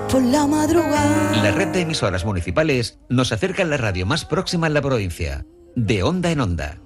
por la madrugada. La red de emisoras municipales nos acerca a la radio más próxima en la provincia, de Onda en Onda.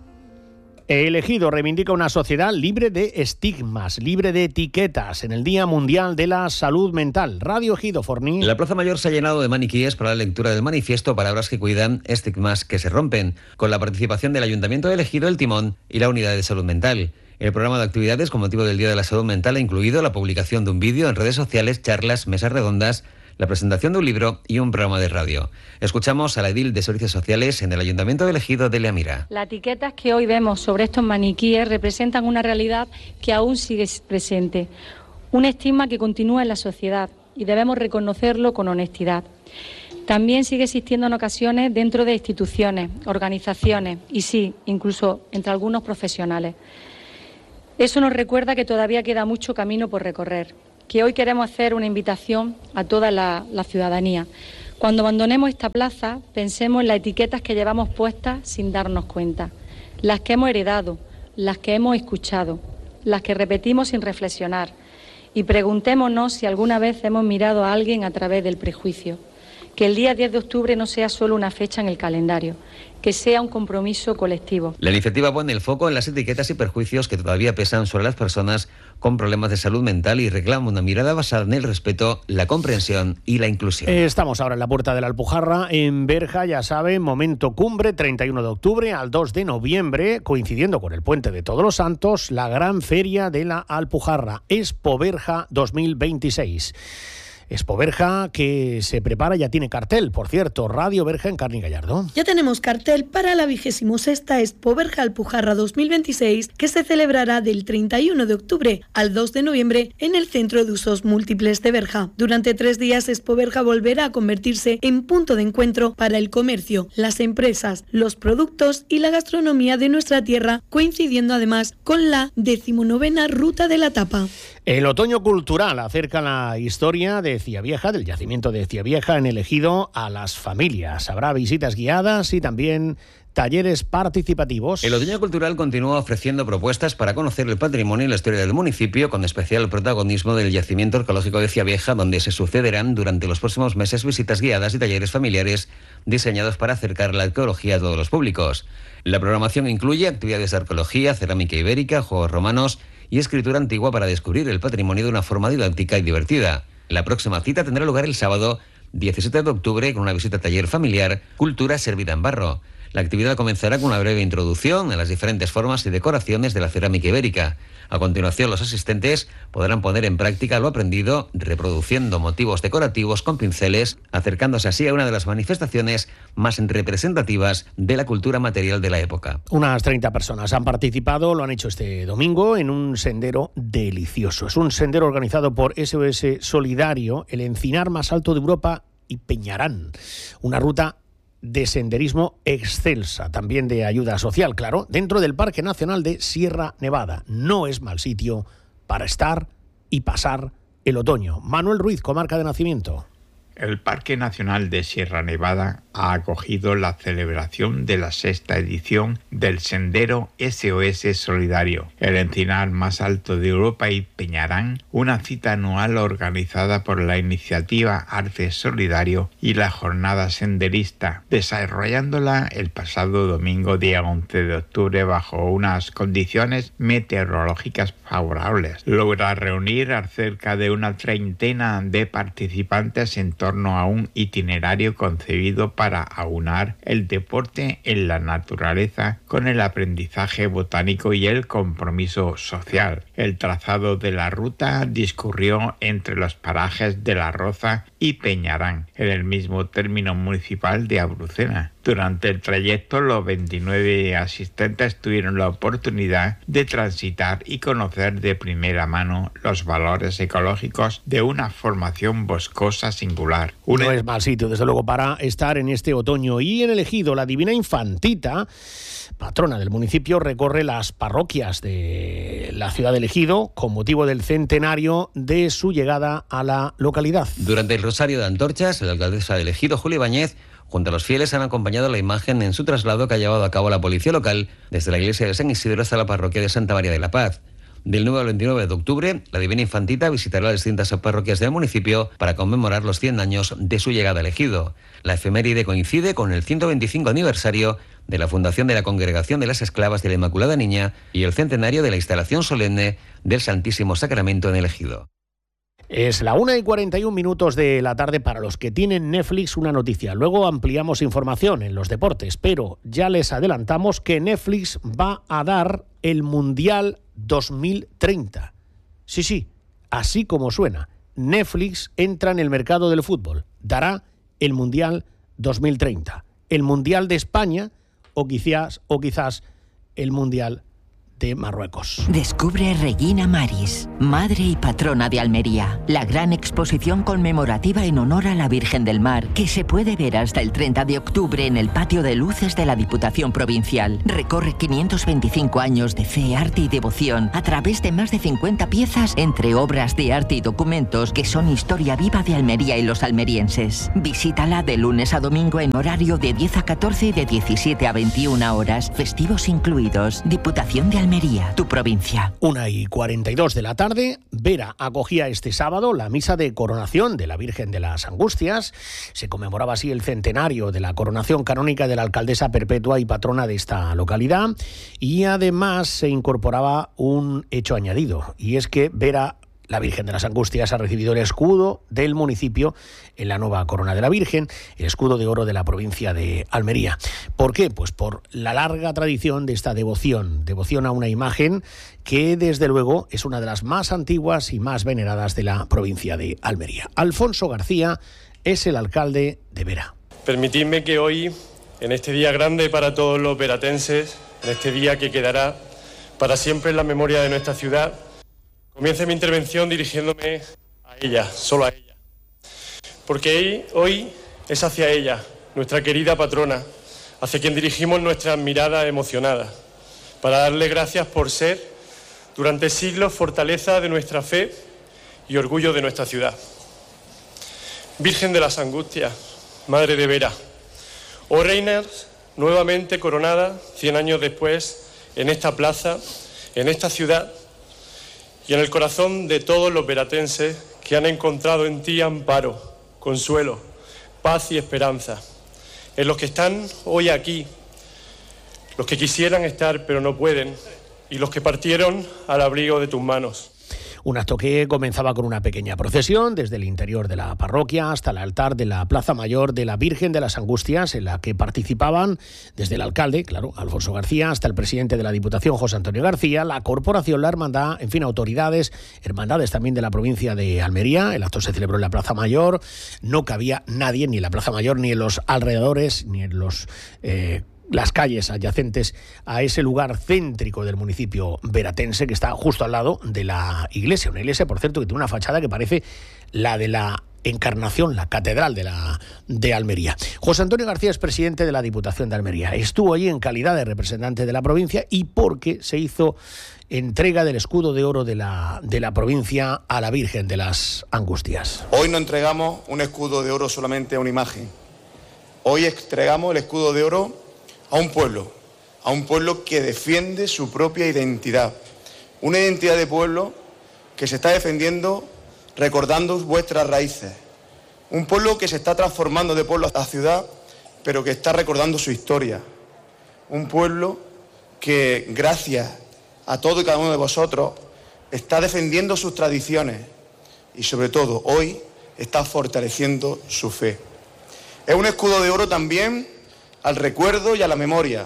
El Ejido reivindica una sociedad libre de estigmas, libre de etiquetas, en el Día Mundial de la Salud Mental. Radio Ejido, Forní. La Plaza Mayor se ha llenado de maniquíes para la lectura del manifiesto Palabras que cuidan, estigmas que se rompen, con la participación del Ayuntamiento de Ejido, El Timón y la Unidad de Salud Mental. El programa de actividades con motivo del Día de la Salud Mental ha incluido la publicación de un vídeo en redes sociales, charlas, mesas redondas, la presentación de un libro y un programa de radio. Escuchamos a la edil de Servicios Sociales en el Ayuntamiento de Ejido, Delia Mira. Las etiquetas que hoy vemos sobre estos maniquíes representan una realidad que aún sigue presente, un estigma que continúa en la sociedad y debemos reconocerlo con honestidad. También sigue existiendo en ocasiones dentro de instituciones, organizaciones y sí, incluso entre algunos profesionales. Eso nos recuerda que todavía queda mucho camino por recorrer, que hoy queremos hacer una invitación a toda la ciudadanía. Cuando abandonemos esta plaza, pensemos en las etiquetas que llevamos puestas sin darnos cuenta, las que hemos heredado, las que hemos escuchado, las que repetimos sin reflexionar, y preguntémonos si alguna vez hemos mirado a alguien a través del prejuicio. Que el día 10 de octubre no sea solo una fecha en el calendario, que sea un compromiso colectivo. La iniciativa pone el foco en las etiquetas y perjuicios que todavía pesan sobre las personas con problemas de salud mental y reclama una mirada basada en el respeto, la comprensión y la inclusión. Estamos ahora en la Puerta de la Alpujarra, en Berja, ya saben, momento cumbre, 31 de octubre al 2 de noviembre, coincidiendo con el Puente de Todos los Santos, la gran feria de la Alpujarra, Expo Berja 2026. Expo Berja, que se prepara, ya tiene cartel, por cierto, Radio Berja en Carni Gallardo. Ya tenemos cartel para la 26ª Expo Berja Alpujarra 2026, que se celebrará del 31 de octubre al 2 de noviembre en el Centro de Usos Múltiples de Berja. Durante 3 días, Expo Berja volverá a convertirse en punto de encuentro para el comercio, las empresas, los productos y la gastronomía de nuestra tierra, coincidiendo además con la 19ª Ruta de la Tapa. El otoño cultural acerca la historia de Ciavieja, del yacimiento de Ciavieja en el Ejido, a las familias. Habrá visitas guiadas y también talleres participativos. El otoño cultural continúa ofreciendo propuestas para conocer el patrimonio y la historia del municipio, con especial protagonismo del yacimiento arqueológico de Ciavieja, donde se sucederán durante los próximos meses visitas guiadas y talleres familiares diseñados para acercar la arqueología a todos los públicos. La programación incluye actividades de arqueología, cerámica ibérica, juegos romanos y escritura antigua para descubrir el patrimonio de una forma didáctica y divertida. La próxima cita tendrá lugar el sábado 17 de octubre con una visita taller familiar Cultura servida en barro. La actividad comenzará con una breve introducción a las diferentes formas y decoraciones de la cerámica ibérica. A continuación, los asistentes podrán poner en práctica lo aprendido, reproduciendo motivos decorativos con pinceles, acercándose así a una de las manifestaciones más representativas de la cultura material de la época. Unas 30 personas han participado, lo han hecho este domingo, en un sendero delicioso. Es un sendero organizado por SOS Solidario, el encinar más alto de Europa y Peñarán. Una ruta de senderismo excelsa, también de ayuda social, claro, dentro del Parque Nacional de Sierra Nevada. No es mal sitio para estar y pasar el otoño. Manuel Ruiz, comarca de nacimiento. El Parque Nacional de Sierra Nevada ha acogido la celebración de la 6ª edición del Sendero SOS Solidario, el encinar más alto de Europa y Peñarán, una cita anual organizada por la iniciativa Arte Solidario y la Jornada Senderista, desarrollándola el pasado domingo día 11 de octubre bajo unas condiciones meteorológicas favorables. Logra reunir a cerca de una treintena de participantes en torno a un itinerario concebido para aunar el deporte en la naturaleza con el aprendizaje botánico y el compromiso social. El trazado de la ruta discurrió entre los parajes de La Roza y Peñarán, en el mismo término municipal de Abrucena. Durante el trayecto, los 29 asistentes tuvieron la oportunidad de transitar y conocer de primera mano los valores ecológicos de una formación boscosa singular. No es mal sitio, desde luego, para estar en este otoño. Y en el Ejido, la Divina Infantita, patrona del municipio, recorre las parroquias de la ciudad del Ejido con motivo del centenario de su llegada a la localidad. Durante el Rosario de Antorchas, la alcaldesa del Ejido, Julia Ibáñez, junto a los fieles han acompañado la imagen en su traslado que ha llevado a cabo la policía local desde la iglesia de San Isidro hasta la parroquia de Santa María de la Paz. Del 9 al 29 de octubre, la Divina Infantita visitará las distintas parroquias del municipio para conmemorar los 100 años de su llegada al ejido. La efeméride coincide con el 125 aniversario de la fundación de la Congregación de las Esclavas de la Inmaculada Niña y el centenario de la instalación solemne del Santísimo Sacramento en el ejido. Es la 1:41 de la tarde. Para los que tienen Netflix, una noticia. Luego ampliamos información en los deportes, pero ya les adelantamos que Netflix va a dar el Mundial 2030. Sí, así como suena. Netflix entra en el mercado del fútbol. Dará el Mundial 2030. El Mundial de España o quizás el Mundial de Marruecos. Descubre Regina Maris, madre y patrona de Almería. La gran exposición conmemorativa en honor a la Virgen del Mar, que se puede ver hasta el 30 de octubre en el patio de luces de la Diputación Provincial. Recorre 525 años de fe, arte y devoción a través de más de 50 piezas entre obras de arte y documentos que son historia viva de Almería y los almerienses. Visítala de lunes a domingo en horario de 10 a 14 y de 17 a 21 horas, festivos incluidos. Diputación de Almería, tu provincia. 1:42 de la tarde, Vera acogía este sábado la misa de coronación de la Virgen de las Angustias. Se conmemoraba así el centenario de la coronación canónica de la alcaldesa perpetua y patrona de esta localidad, y además se incorporaba un hecho añadido, y es que Vera, la Virgen de las Angustias, ha recibido el escudo del municipio en la nueva corona de la Virgen, el escudo de oro de la provincia de Almería. ¿Por qué? Pues por la larga tradición de esta devoción a una imagen que desde luego es una de las más antiguas y más veneradas de la provincia de Almería. Alfonso García es el alcalde de Vera. Permitidme que hoy, en este día grande para todos los veratenses, en este día que quedará para siempre en la memoria de nuestra ciudad, comience mi intervención dirigiéndome a ella, solo a ella. Porque hoy es hacia ella, nuestra querida patrona, hacia quien dirigimos nuestras miradas emocionadas, para darle gracias por ser, durante siglos, fortaleza de nuestra fe y orgullo de nuestra ciudad. Virgen de las Angustias, Madre de Vera, oh reinas nuevamente coronada 100 años después en esta plaza, en esta ciudad, y en el corazón de todos los veratenses que han encontrado en ti amparo, consuelo, paz y esperanza. En los que están hoy aquí, los que quisieran estar pero no pueden, y los que partieron al abrigo de tus manos. Un acto que comenzaba con una pequeña procesión desde el interior de la parroquia hasta el altar de la Plaza Mayor de la Virgen de las Angustias, en la que participaban desde el alcalde, claro, Alfonso García, hasta el presidente de la Diputación, José Antonio García, la corporación, la hermandad, en fin, autoridades, hermandades también de la provincia de Almería. El acto se celebró en la Plaza Mayor. No cabía nadie ni en la Plaza Mayor, ni en los alrededores, ni en las calles adyacentes a ese lugar céntrico del municipio veratense, que está justo al lado de la iglesia. Una iglesia, por cierto, que tiene una fachada que parece la de la Encarnación, la catedral de Almería. José Antonio García es presidente de la Diputación de Almería. Estuvo allí en calidad de representante de la provincia y porque se hizo entrega del escudo de oro de la provincia a la Virgen de las Angustias. Hoy no entregamos un escudo de oro solamente a una imagen. Hoy entregamos el escudo de oro a un pueblo que defiende su propia identidad, una identidad de pueblo que se está defendiendo recordando vuestras raíces, un pueblo que se está transformando de pueblo a ciudad, pero que está recordando su historia, un pueblo que gracias a todo y cada uno de vosotros está defendiendo sus tradiciones y sobre todo hoy está fortaleciendo su fe. Es un escudo de oro también al recuerdo y a la memoria,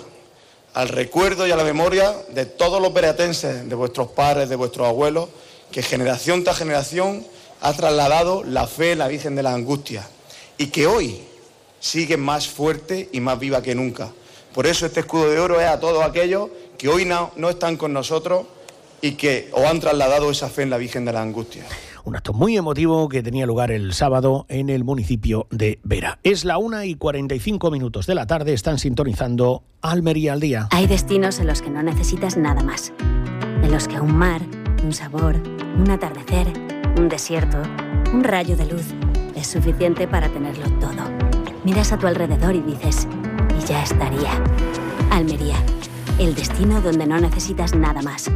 de todos los veratenses, de vuestros padres, de vuestros abuelos, que generación tras generación ha trasladado la fe en la Virgen de las Angustias y que hoy sigue más fuerte y más viva que nunca. Por eso este escudo de oro es a todos aquellos que hoy no están con nosotros y que os han trasladado esa fe en la Virgen de las Angustias. Un acto muy emotivo que tenía lugar el sábado en el municipio de Vera. Es la 1:45 de la tarde, están sintonizando Almería al Día. Hay destinos en los que no necesitas nada más. En los que un mar, un sabor, un atardecer, un desierto, un rayo de luz es suficiente para tenerlo todo. Miras a tu alrededor y dices, y ya estaría. Almería, el destino donde no necesitas nada más.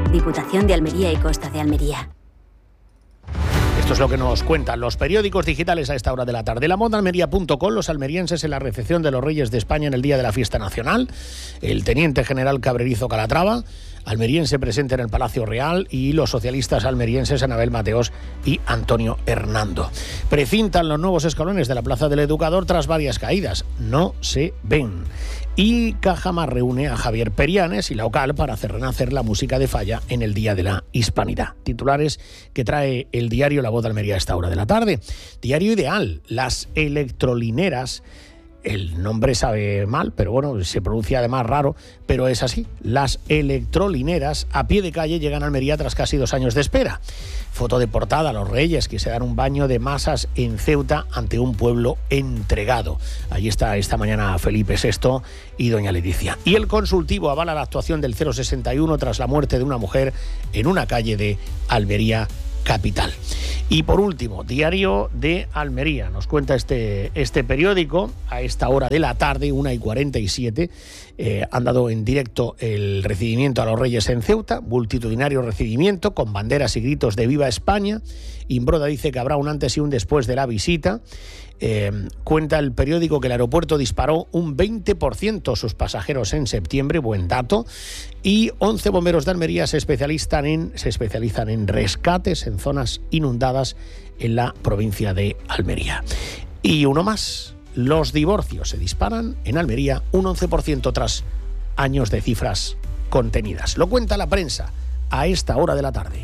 Diputación de Almería y Costa de Almería. Esto es lo que nos cuentan los periódicos digitales a esta hora de la tarde. La Almería.com, los almerienses en la recepción de los Reyes de España en el Día de la Fiesta Nacional. El teniente general Cabrerizo Calatrava, almeriense presente en el Palacio Real, y los socialistas almerienses Anabel Mateos y Antonio Hernando. Precintan los nuevos escalones de la Plaza del Educador tras varias caídas. No se ven. Y Cajamar reúne a Javier Perianes y la OCAL para hacer renacer la música de Falla en el Día de la Hispanidad. Titulares que trae el diario La Voz de Almería a esta hora de la tarde. Diario Ideal, las electrolineras. El nombre sabe mal, pero bueno, se pronuncia además raro, pero es así. Las electrolineras a pie de calle llegan a Almería tras casi 2 años de espera. Foto de portada, los Reyes que se dan un baño de masas en Ceuta ante un pueblo entregado. Allí está esta mañana Felipe VI y doña Leticia. Y el Consultivo avala la actuación del 061 tras la muerte de una mujer en una calle de Almería capital. Y por último, Diario de Almería. Nos cuenta este periódico a esta hora de la tarde, 1:47. Han dado en directo el recibimiento a los Reyes en Ceuta, multitudinario recibimiento con banderas y gritos de ¡Viva España! Imbroda dice que habrá un antes y un después de la visita. Cuenta el periódico que el aeropuerto disparó un 20% sus pasajeros en septiembre, buen dato, y 11 bomberos de Almería se especializan en rescates en zonas inundadas en la provincia de Almería. Y uno más, los divorcios se disparan en Almería un 11% tras años de cifras contenidas. Lo cuenta la prensa a esta hora de la tarde.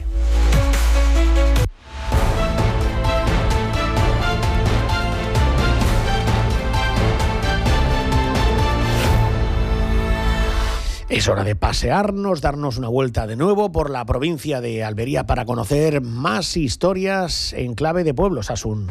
Es hora de pasearnos, darnos una vuelta de nuevo por la provincia de Almería para conocer más historias en clave de pueblos. Asun.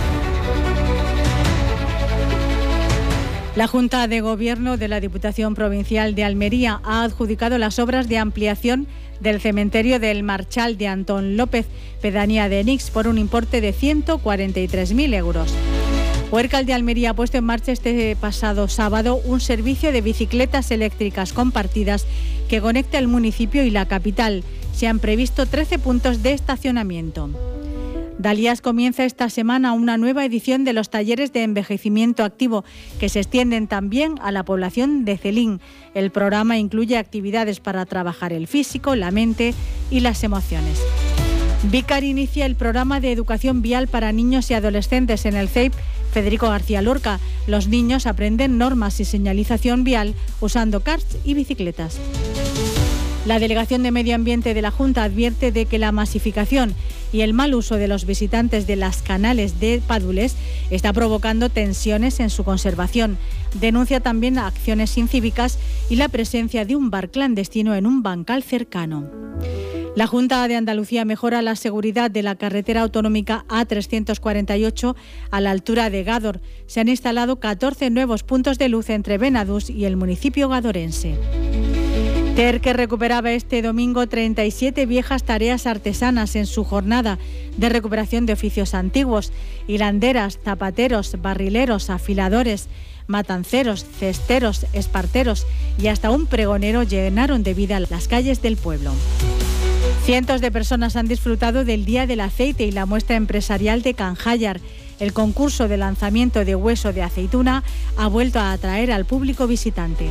La Junta de Gobierno de la Diputación Provincial de Almería ha adjudicado las obras de ampliación del cementerio del Marchal de Antón López, pedanía de Nix, por un importe de 143.000 euros. Huércal de Almería ha puesto en marcha este pasado sábado un servicio de bicicletas eléctricas compartidas que conecta el municipio y la capital. Se han previsto 13 puntos de estacionamiento. Dalías comienza esta semana una nueva edición de los talleres de envejecimiento activo que se extienden también a la población de Celín. El programa incluye actividades para trabajar el físico, la mente y las emociones. Vícar inicia el programa de educación vial para niños y adolescentes en el CEIP Federico García Lorca. Los niños aprenden normas y señalización vial usando karts y bicicletas. La Delegación de Medio Ambiente de la Junta advierte de que la masificación y el mal uso de los visitantes de las canales de Padules está provocando tensiones en su conservación. Denuncia también acciones incívicas y la presencia de un bar clandestino en un bancal cercano. La Junta de Andalucía mejora la seguridad de la carretera autonómica A348 a la altura de Gádor. Se han instalado 14 nuevos puntos de luz entre Benadús y el municipio gadorense. TER, que recuperaba este domingo 37 viejas tareas artesanas en su jornada de recuperación de oficios antiguos. Hilanderas, zapateros, barrileros, afiladores, matanceros, cesteros, esparteros y hasta un pregonero llenaron de vida las calles del pueblo. Cientos de personas han disfrutado del Día del Aceite y la muestra empresarial de Canjayar. El concurso de lanzamiento de hueso de aceituna ha vuelto a atraer al público visitante.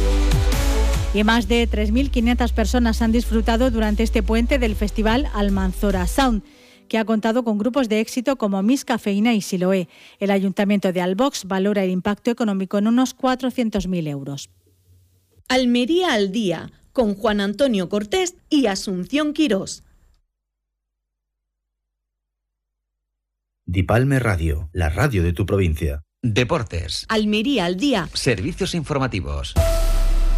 Y más de 3.500 personas han disfrutado durante este puente del festival Almanzora Sound, que ha contado con grupos de éxito como Miss Cafeína y Siloé. El Ayuntamiento de Albox valora el impacto económico en unos 400.000 euros. Almería al día, con Juan Antonio Cortés y Asunción Quirós. Dipalme Radio, la radio de tu provincia. Deportes. Almería al día. Servicios informativos.